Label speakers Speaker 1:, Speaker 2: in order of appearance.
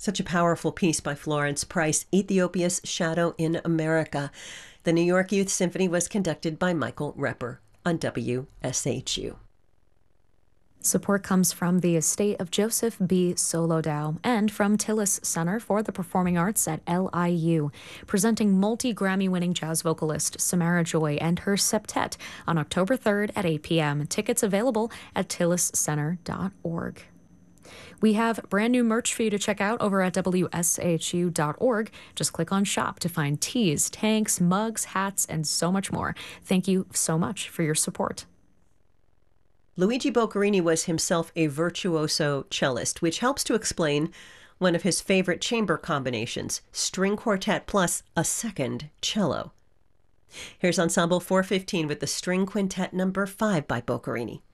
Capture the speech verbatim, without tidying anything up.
Speaker 1: Such a powerful piece by Florence Price, Ethiopia's Shadow in America. The New York Youth Symphony was conducted by Michael Repper on W S H U.
Speaker 2: Support comes from the estate of Joseph B. Solodow and from Tillis Center for the Performing Arts at L I U, presenting multi-Grammy-winning jazz vocalist Samara Joy and her septet on October third at eight p.m. Tickets available at tillis center dot org. We have brand new merch for you to check out over at W S H U dot org. Just click on shop to find tees, tanks, mugs, hats, and so much more. Thank you so much for your support.
Speaker 1: Luigi Boccherini was himself a virtuoso cellist, which helps to explain one of his favorite chamber combinations, string quartet plus a second cello. Here's Ensemble four fifteen with the String Quintet number five by Boccherini.